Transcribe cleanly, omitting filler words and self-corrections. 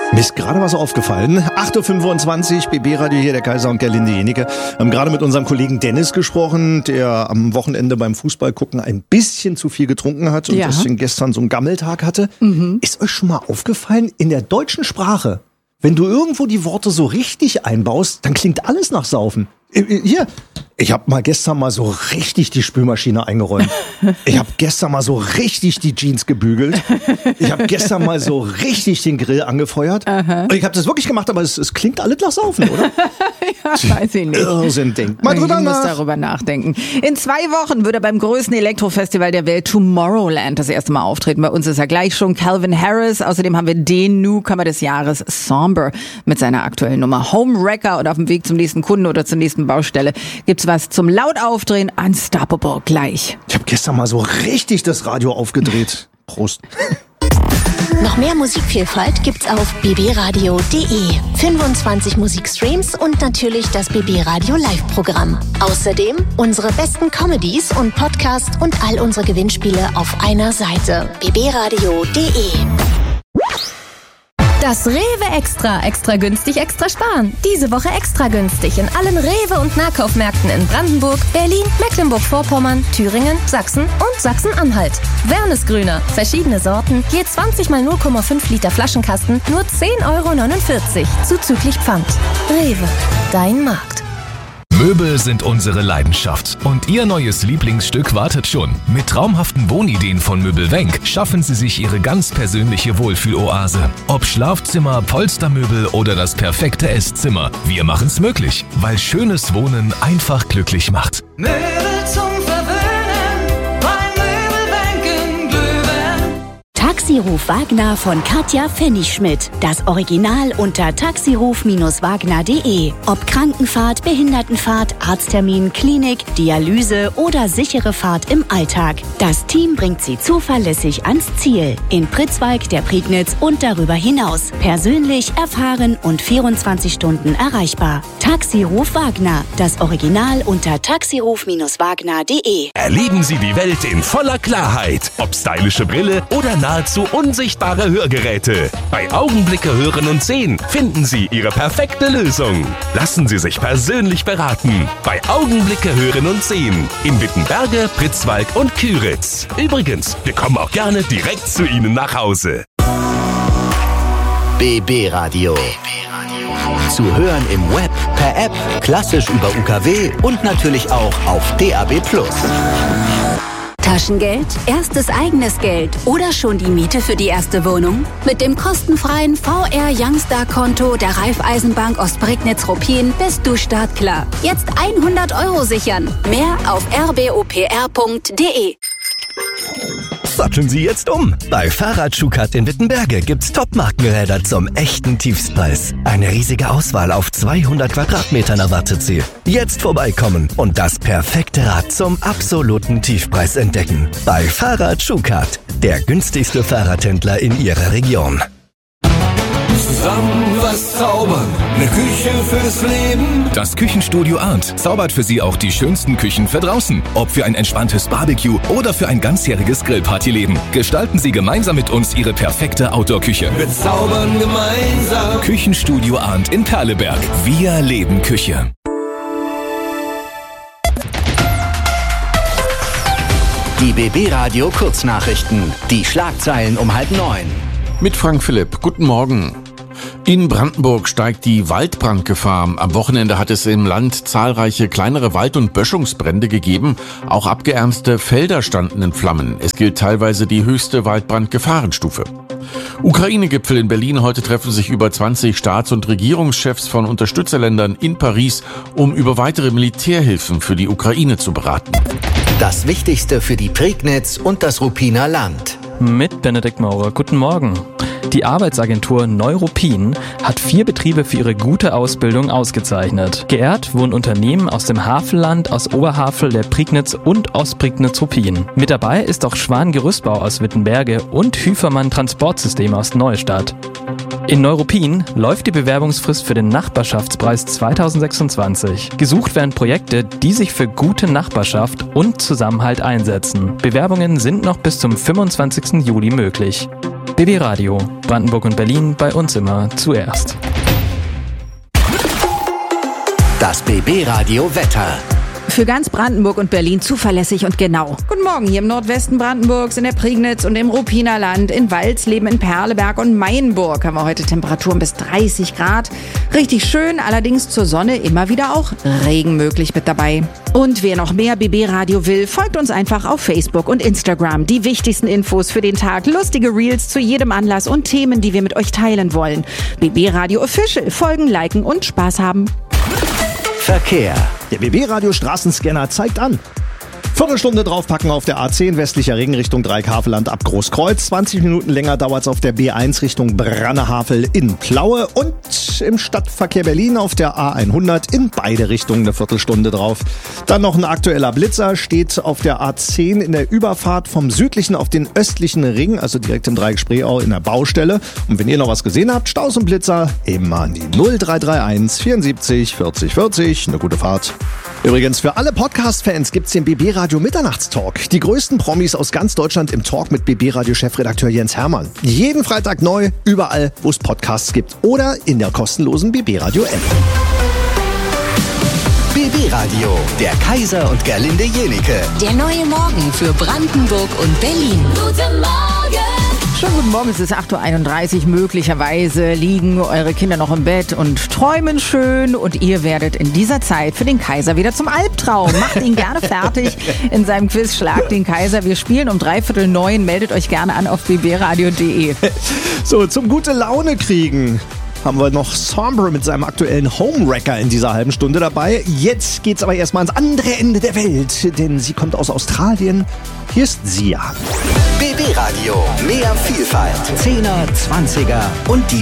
Mir ist gerade was aufgefallen. 8.25 Uhr, BB-Radio hier, der Kaiser und Gerlinde Jenecke. Wir haben gerade mit unserem Kollegen Dennis gesprochen, der am Wochenende beim Fußballgucken ein bisschen zu viel getrunken hat und deswegen gestern so einen Gammeltag hatte. Ist euch schon mal aufgefallen, in der deutschen Sprache, wenn du irgendwo die Worte so richtig einbaust, dann klingt alles nach Saufen. Hier, ich habe gestern mal so richtig die Spülmaschine eingeräumt. Ich habe gestern mal so richtig die Jeans gebügelt. Ich habe gestern mal so richtig den Grill angefeuert. Ich habe das wirklich gemacht, aber es klingt alles nach Saufen, oder? Ja, weiß ich nicht. Irrsinn, denk mal drüber nach. Ich muss darüber nachdenken. In 2 Wochen wird er beim größten Elektrofestival der Welt, Tomorrowland, das erste Mal auftreten. Bei uns ist er gleich schon Calvin Harris. Außerdem haben wir den Newcomer des Jahres, Somber, mit seiner aktuellen Nummer Homewrecker. Und auf dem Weg zum nächsten Kunden oder zur nächsten Baustelle gibt's was zum laut aufdrehen. Unstoppable gleich. Ich habe gestern mal so richtig das Radio aufgedreht. Prost. Noch mehr Musikvielfalt gibt's auf bbradio.de. 25 Musikstreams und natürlich das BB Radio Live-Programm. Außerdem unsere besten Comedies und Podcasts und all unsere Gewinnspiele auf einer Seite. bbradio.de. Das Rewe Extra. Extra günstig, extra sparen. Diese Woche extra günstig in allen Rewe- und Nahkaufmärkten in Brandenburg, Berlin, Mecklenburg-Vorpommern, Thüringen, Sachsen und Sachsen-Anhalt. Wernesgrüner. Verschiedene Sorten. Je 20 mal 0,5 Liter Flaschenkasten. Nur 10,49 € zuzüglich Pfand. Rewe. Dein Markt. Möbel sind unsere Leidenschaft und Ihr neues Lieblingsstück wartet schon. Mit traumhaften Wohnideen von Möbelwenk schaffen Sie sich Ihre ganz persönliche Wohlfühloase. Ob Schlafzimmer, Polstermöbel oder das perfekte Esszimmer. Wir machen's möglich, weil schönes Wohnen einfach glücklich macht. Möbel zum Verwöhnen, bei Möbelwenk in Glühwein. Taxiruf Wagner von Katja Pfennigschmidt. Das Original unter taxiruf-wagner.de. Ob Krankenfahrt, Behindertenfahrt, Arzttermin, Klinik, Dialyse oder sichere Fahrt im Alltag. Das Team bringt Sie zuverlässig ans Ziel. In Pritzwalk, der Prignitz und darüber hinaus. Persönlich, erfahren und 24 Stunden erreichbar. Taxiruf Wagner. Das Original unter taxiruf-wagner.de. Erleben Sie die Welt in voller Klarheit. Ob stylische Brille oder nahezu unsichtbare Hörgeräte. Bei Augenblicke hören und sehen finden Sie Ihre perfekte Lösung. Lassen Sie sich persönlich beraten. Bei Augenblicke hören und sehen. In Wittenberge, Pritzwalk und Küritz. Übrigens, wir kommen auch gerne direkt zu Ihnen nach Hause. BB Radio. Zu hören im Web, per App, klassisch über UKW und natürlich auch auf DAB+. Taschengeld, erstes eigenes Geld oder schon die Miete für die erste Wohnung? Mit dem kostenfreien VR Youngstar-Konto der Raiffeisenbank Ostprignitz-Ruppin bist du startklar. Jetzt 100 € sichern. Mehr auf rbopr.de. Satteln Sie jetzt um. Bei Fahrrad-Schukat in Wittenberge gibt's Top-Markenräder zum echten Tiefstpreis. Eine riesige Auswahl auf 200 Quadratmetern erwartet Sie. Jetzt vorbeikommen und das perfekte Rad zum absoluten Tiefpreis entdecken. Bei Fahrrad-Schukat, der günstigste Fahrradhändler in Ihrer Region. Zusammen was zaubern, eine Küche fürs Leben. Das Küchenstudio Arndt zaubert für Sie auch die schönsten Küchen für draußen. Ob für ein entspanntes Barbecue oder für ein ganzjähriges Grillpartyleben. Gestalten Sie gemeinsam mit uns Ihre perfekte Outdoor-Küche. Wir zaubern gemeinsam. Küchenstudio Arndt in Perleberg. Wir leben Küche. Die BB Radio Kurznachrichten. Die Schlagzeilen um 8:30. Mit Frank Philipp. Guten Morgen. In Brandenburg steigt die Waldbrandgefahr. Am Wochenende hat es im Land zahlreiche kleinere Wald- und Böschungsbrände gegeben. Auch abgeernste Felder standen in Flammen. Es gilt teilweise die höchste Waldbrandgefahrenstufe. Ukraine-Gipfel in Berlin. Heute treffen sich über 20 Staats- und Regierungschefs von Unterstützerländern in Paris, um über weitere Militärhilfen für die Ukraine zu beraten. Das Wichtigste für die Prignitz und das Ruppiner Land. Mit Benedikt Maurer. Guten Morgen. Die Arbeitsagentur Neuruppin hat 4 Betriebe für ihre gute Ausbildung ausgezeichnet. Geehrt wurden Unternehmen aus dem Havelland, aus Oberhavel, der Prignitz und Ostprignitz-Ruppin. Mit dabei ist auch Schwan Gerüstbau aus Wittenberge und Hüfermann Transportsystem aus Neustadt. In Neuruppin läuft die Bewerbungsfrist für den Nachbarschaftspreis 2026. Gesucht werden Projekte, die sich für gute Nachbarschaft und Zusammenhalt einsetzen. Bewerbungen sind noch bis zum 25. Juli möglich. BB Radio. Brandenburg und Berlin, bei uns immer zuerst. Das BB Radio Wetter. Für ganz Brandenburg und Berlin zuverlässig und genau. Guten Morgen hier im Nordwesten Brandenburgs, in der Prignitz und im Ruppiner Land, in Walsleben, in Perleberg und Mainburg haben wir heute Temperaturen bis 30 Grad. Richtig schön, allerdings zur Sonne immer wieder auch Regen möglich mit dabei. Und wer noch mehr BB Radio will, folgt uns einfach auf Facebook und Instagram. Die wichtigsten Infos für den Tag, lustige Reels zu jedem Anlass und Themen, die wir mit euch teilen wollen. BB Radio Official, folgen, liken und Spaß haben. Verkehr. Der BB-Radio Straßenscanner zeigt an. Viertelstunde draufpacken auf der A10 westlicher Ring Richtung Dreieckhaveland ab Großkreuz. 20 Minuten länger dauert's auf der B1 Richtung Brannehavel in Plaue und im Stadtverkehr Berlin auf der A100 in beide Richtungen eine Viertelstunde drauf. Dann noch ein aktueller Blitzer, steht auf der A10 in der Überfahrt vom südlichen auf den östlichen Ring, also direkt im Dreieck Spreeau in der Baustelle. Und wenn ihr noch was gesehen habt, Staus und Blitzer, immer an die 0331 74 40 40. Eine gute Fahrt. Übrigens, für alle Podcast-Fans gibt's den BB-Radio Mitternachtstalk. Die größten Promis aus ganz Deutschland im Talk mit BB-Radio-Chefredakteur Jens Hermann. Jeden Freitag neu, überall, wo es Podcasts gibt. Oder in der kostenlosen BB-Radio-App. BB-Radio, der Kaiser und Gerlinde Jenike. Der neue Morgen für Brandenburg und Berlin. Guten Morgen! Schönen guten Morgen, es ist 8.31 Uhr. Möglicherweise liegen eure Kinder noch im Bett und träumen schön und ihr werdet in dieser Zeit für den Kaiser wieder zum Albtraum. Macht ihn gerne fertig in seinem Quiz Schlag den Kaiser. Wir spielen um 8:45. Meldet euch gerne an auf bbradio.de. So, zum gute Laune kriegen haben wir noch Somber mit seinem aktuellen Homewrecker in dieser halben Stunde dabei. Jetzt geht's aber erstmal ans andere Ende der Welt, denn sie kommt aus Australien. Hier ist Sia. BB Radio, mehr Vielfalt, 10er, 20er und die